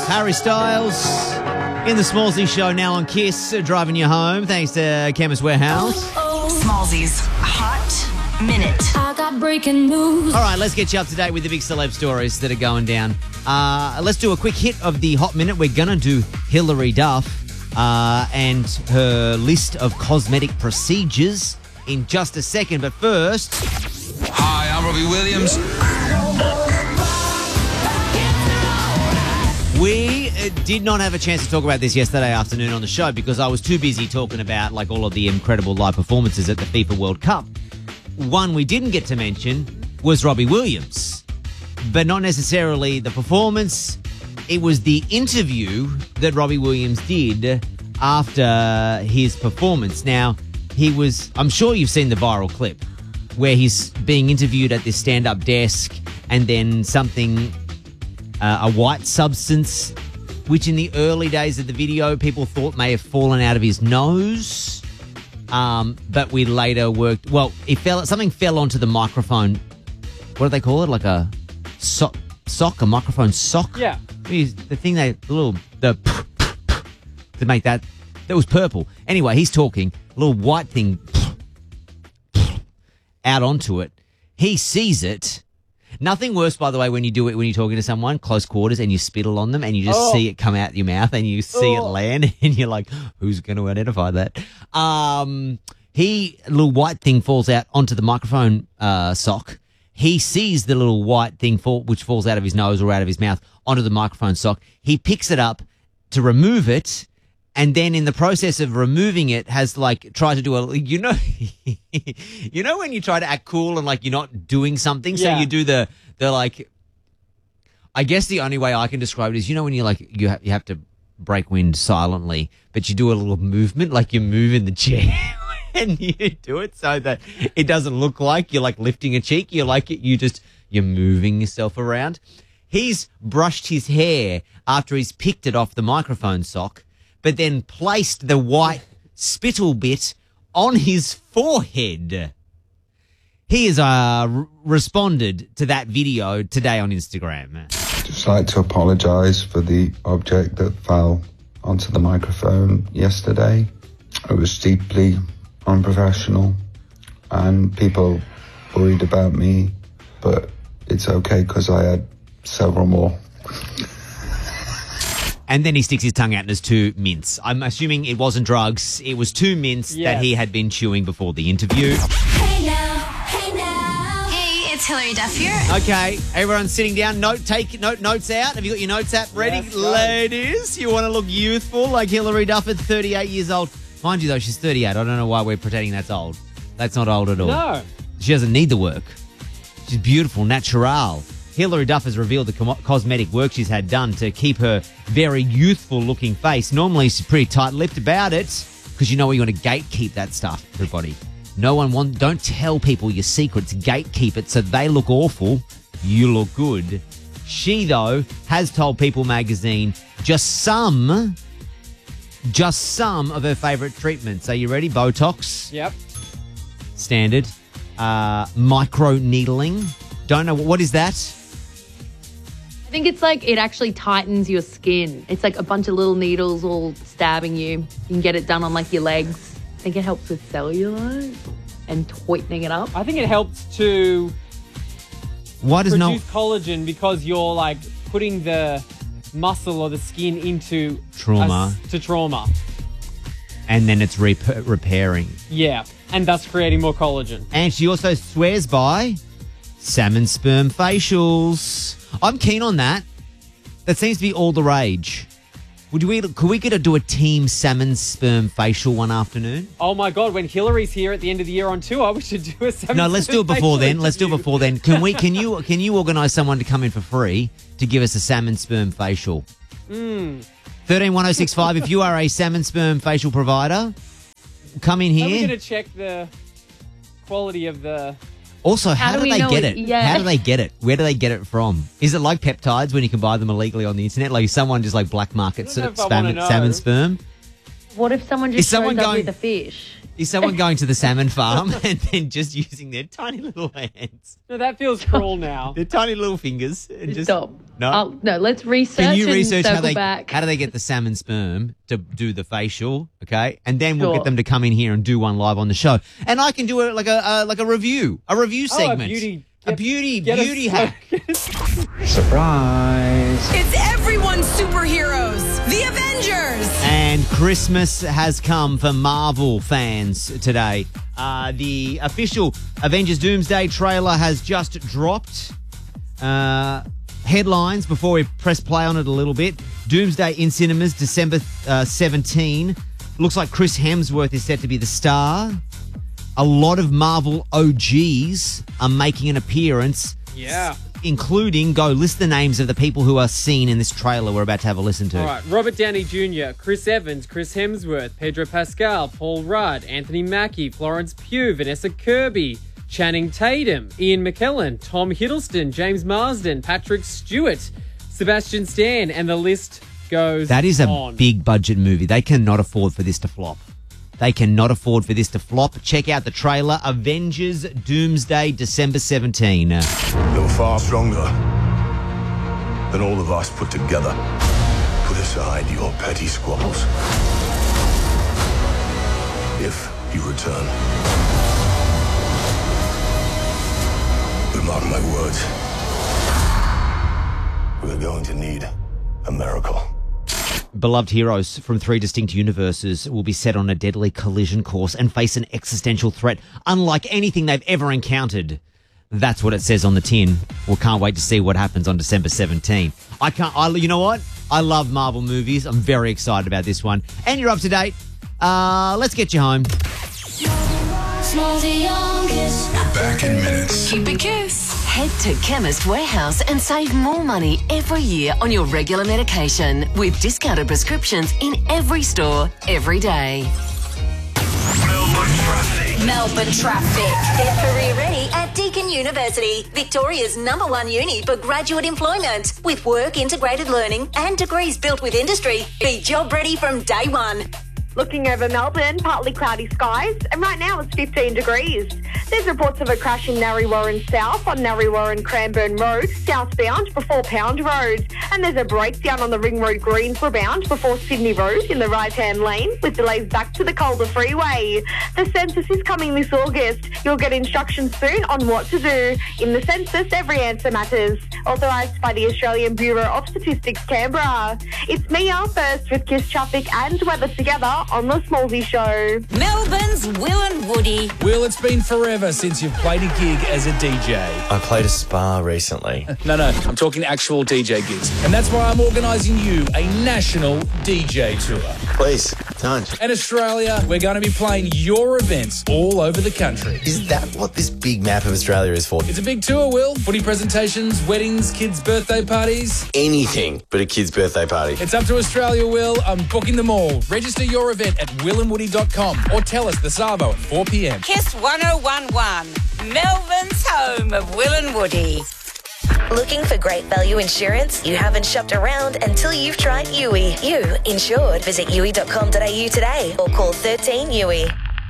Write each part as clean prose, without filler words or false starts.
Harry Styles in the Smallsy Show now on Kiss, driving you home. Thanks to Chemist Warehouse. Smallsy's Hot Minute. I got breaking news. All right, let's get you up to date with the big celeb stories that are going down. Let's do a quick hit of the Hot Minute. We're going to do Hilary Duff and her list of cosmetic procedures in just a second. But first... Hi, I'm Robbie Williams. We did not have a chance to talk about this yesterday afternoon on the show because I was too busy talking about like all of the incredible live performances at the FIFA World Cup. One we didn't get to mention was Robbie Williams, but not necessarily the performance. It was the interview that Robbie Williams did after his performance. Now, I'm sure you've seen the viral clip where he's being interviewed at this stand-up desk and then a white substance, which in the early days of the video, people thought may have fallen out of his nose. But we later something fell onto the microphone. What do they call it? Like a sock, a microphone sock? Yeah. The thing to make that was purple. Anyway, he's talking, a little white thing out onto it. He sees it. Nothing worse, by the way, when you do it when you're talking to someone close quarters and you spittle on them and you just see it come out your mouth and you see it land and you're like, who's going to identify that? A little white thing falls out onto the microphone sock. He sees the little white thing which falls out of his nose or out of his mouth onto the microphone sock. He picks it up to remove it. And then in the process of removing it has tried to do when you try to act cool and you're not doing something. So you do the I guess the only way I can describe it is, when you you have to break wind silently, but you do a little movement, like you move in the chair and you do it so that it doesn't look like you're lifting a cheek. You're moving yourself around. He's brushed his hair after he's picked it off the microphone sock, but then placed the white spittle bit on his forehead. He has responded to that video today on Instagram. Just like to apologise for the object that fell onto the microphone yesterday. It was deeply unprofessional and people worried about me, but it's okay because I had several more. And then he sticks his tongue out and there's 2 mints. I'm assuming it wasn't drugs. It was 2 mints that he had been chewing before the interview. Hey now, hey now. Hey, it's Hilary Duff here. Okay, everyone sitting down. Notes out. Have you got your notes app ready? Yes, ladies, you want to look youthful like Hilary Duff at 38 years old. Mind you, though, she's 38. I don't know why we're pretending that's old. That's not old at all. No. She doesn't need the work. She's beautiful, natural. Hilary Duff has revealed the cosmetic work she's had done to keep her very youthful-looking face. Normally, she's pretty tight-lipped about it because you want to gatekeep that stuff, everybody. Don't tell people your secrets. Gatekeep it so they look awful, you look good. She, though, has told People magazine just some of her favourite treatments. Are you ready? Botox. Yep. Standard. Micro needling. Don't know. What is that? I think it's it actually tightens your skin. It's a bunch of little needles all stabbing you. You can get it done on your legs. I think it helps with cellulite and tightening it up. I think it helps to produce collagen because you're putting the muscle or the skin into trauma. Trauma. And then it's repairing. Yeah, and thus creating more collagen. And she also swears by salmon sperm facials. I'm keen on that. That seems to be all the rage. Could we do a team salmon sperm facial one afternoon? Oh my God, when Hilary's here at the end of the year on tour, we should do a salmon No, let's do it before then. Let's do it before then. Can you organise someone to come in for free to give us a salmon sperm facial? 131065, if you are a salmon sperm facial provider, come in here. Are we going to check the quality of the... Also, how do they get it? Yeah. How do they get it? Where do they get it from? Is it like peptides when you can buy them illegally on the internet? Like someone just black market salmon sperm? What if someone just shows up with a fish Is someone going to the salmon farm and then just using their tiny little hands, No, that feels cruel now. their tiny little fingers, and just Stop. no? No, let's research. Can you and research circle how they back. get the salmon sperm to do the facial? Okay, and then we'll Sure. get them to come in here and do one live on the show, and I can do it like a review segment, a beauty hack. Surprise! It's everyone's superheroes, the Avengers. And Christmas has come for Marvel fans today. The official Avengers Doomsday trailer has just dropped. Headlines before we press play on it a little bit. Doomsday in cinemas, December 17. Looks like Chris Hemsworth is set to be the star. A lot of Marvel OGs are making an appearance. Yeah. Including, list the names of the people who are seen in this trailer we're about to have a listen to. All right. Robert Downey Jr., Chris Evans, Chris Hemsworth, Pedro Pascal, Paul Rudd, Anthony Mackie, Florence Pugh, Vanessa Kirby, Channing Tatum, Ian McKellen, Tom Hiddleston, James Marsden, Patrick Stewart, Sebastian Stan, and the list goes That is a on. big budget movie. They cannot afford for this to flop. Check out the trailer, Avengers Doomsday, December 17. You're far stronger than all of us put together. Put aside your petty squabbles. If you return, but mark my words, we're going to need a miracle. Beloved heroes from 3 distinct universes will be set on a deadly collision course and face an existential threat unlike anything they've ever encountered. That's what it says on the tin. We can't wait to see what happens on December 17. You know what? I love Marvel movies. I'm very excited about this one. And you're up to date. Let's get you home. Smallzy youngest. We're back in minutes. Keep it cute. Head to Chemist Warehouse and save more money every year on your regular medication with discounted prescriptions in every store, every day. Melbourne traffic. Get career ready at Deakin University, Victoria's #1 uni for graduate employment. With work integrated learning and degrees built with industry, be job ready from day one. Looking over Melbourne, partly cloudy skies, and right now it's 15 degrees. There's reports of a crash in Narre Warren South on Narre Warren Cranbourne Road, southbound before Pound Road. And there's a breakdown on the Ring Road Greensborough bound before Sydney Road in the right-hand lane, with delays back to the Calder Freeway. The census is coming this August. You'll get instructions soon on what to do. In the census, every answer matters. Authorised by the Australian Bureau of Statistics, Canberra. It's Mia first with Kiss Traffic and weather together on The Smallzy Show. Melbourne's Will and Woody. Will, it's been forever since you've played a gig as a DJ. I played a spa recently. No, I'm talking actual DJ gigs. And that's why I'm organising you a national DJ tour. Please, don't. In Australia, we're going to be playing your events all over the country. Is that what this big map of Australia is for? It's a big tour, Will. Footy presentations, weddings, kids' birthday parties. Anything but a kid's birthday party. It's up to Australia, Will. I'm booking them all. Register your event at willandwoody.com or tell us the Savo at 4 p.m. Kiss 1011. Melbourne's home of Will and Woody. Looking for great value insurance? You haven't shopped around until you've tried Yui. You insured. Visit yui.com.au today or call 13 Yui.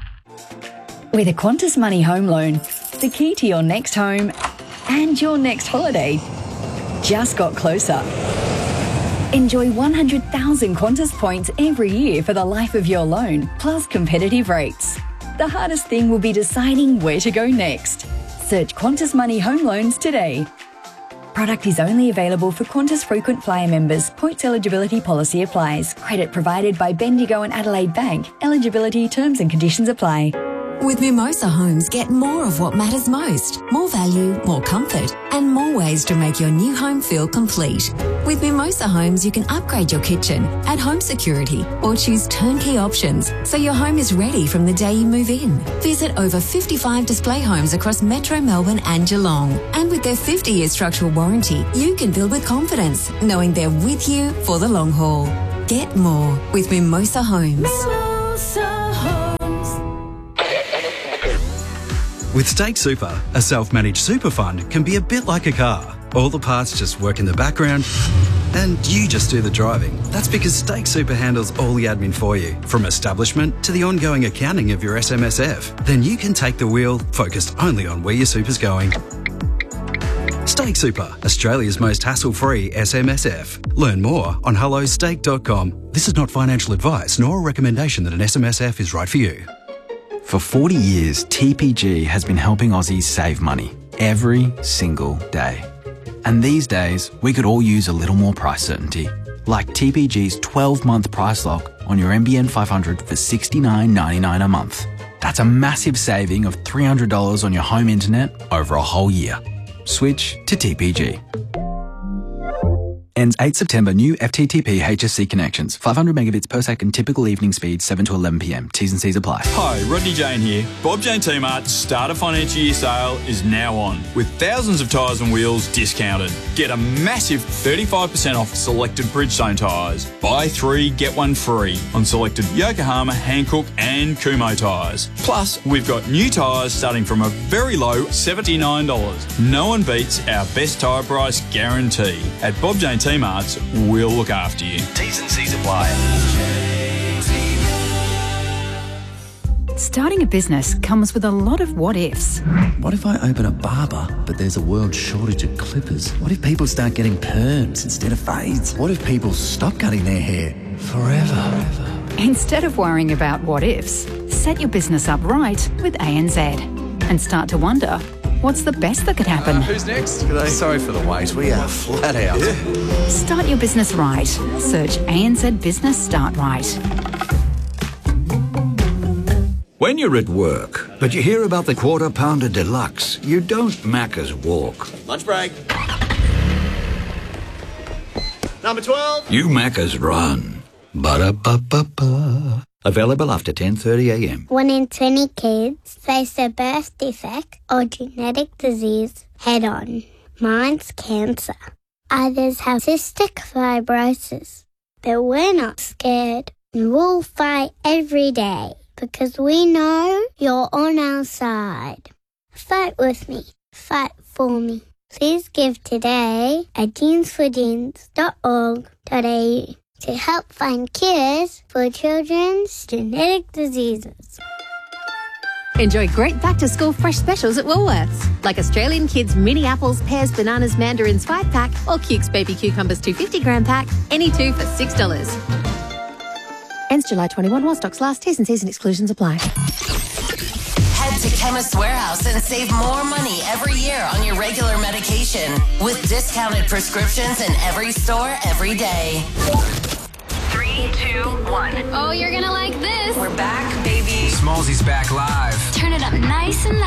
With a Qantas Money home loan, the key to your next home and your next holiday just got closer. Enjoy 100,000 Qantas points every year for the life of your loan, plus competitive rates. The hardest thing will be deciding where to go next. Search Qantas Money home loans today. Product is only available for Qantas frequent flyer members. Points eligibility policy applies. Credit provided by Bendigo and Adelaide Bank. Eligibility terms and conditions apply. With Mimosa Homes, get more of what matters most. More value, more comfort, and more ways to make your new home feel complete. With Mimosa Homes, you can upgrade your kitchen, add home security, or choose turnkey options so your home is ready from the day you move in. Visit over 55 display homes across Metro Melbourne and Geelong. And with their 50-year structural warranty, you can build with confidence, knowing they're with you for the long haul. Get more with Mimosa Homes. Mimosa Homes. With Stake Super, a self-managed super fund can be a bit like a car. All the parts just work in the background and you just do the driving. That's because Stake Super handles all the admin for you, from establishment to the ongoing accounting of your SMSF. Then you can take the wheel, focused only on where your super's going. Stake Super, Australia's most hassle-free SMSF. Learn more on hellostake.com. This is not financial advice nor a recommendation that an SMSF is right for you. For 40 years, TPG has been helping Aussies save money every single day. And these days, we could all use a little more price certainty, like TPG's 12-month price lock on your NBN 500 for $69.99 a month. That's a massive saving of $300 on your home internet over a whole year. Switch to TPG. Ends 8 September. New FTTP HSC connections. 500 megabits per second. Typical evening speed 7 to 11 p.m. T's and C's apply. Hi, Rodney Jane here. Bob Jane T-Mart's start of financial year sale is now on, with thousands of tyres and wheels discounted. Get a massive 35% off selected Bridgestone tyres. Buy 3, get 1 free on selected Yokohama, Hankook and Kumho tyres. Plus, we've got new tyres starting from a very low $79. No one beats our best tyre price guarantee. At Bob Jane T-Mart's, we'll look after you. T's and C's apply. Starting a business comes with a lot of what-ifs. What if I open a barber, but there's a world shortage of clippers? What if people start getting perms instead of fades? What if people stop cutting their hair forever? Instead of worrying about what-ifs, set your business up right with ANZ and start to wonder, what's the best that could happen? Who's next? G'day. Sorry for the wait. We are flat out. Start your business right. Search ANZ Business Start Right. When you're at work, but you hear about the Quarter Pounder Deluxe, you don't Macca's walk. Lunch break. Number 12. You Macca's run. Ba-da-ba-ba-ba. Available after 10:30am. 1 in 20 kids face a birth defect or genetic disease head on. Mine's cancer. Others have cystic fibrosis. But we're not scared. We'll fight every day because we know you're on our side. Fight with me. Fight for me. Please give today at jeansforjeans.org.au to help find cures for children's genetic diseases. Enjoy great back-to-school fresh specials at Woolworths, like Australian Kids mini apples, pears, bananas, mandarins 5-pack or Cukes baby cucumbers 250-gram pack, any 2 for $6. Ends July 21 while stocks last. T's and C's and exclusions apply. Head to Chemist Warehouse and save more money every year on your regular medication with discounted prescriptions in every store every day. 3, 2, 1. Oh, you're gonna like this. We're back, baby. Smallsy's back live. Turn it up nice and loud.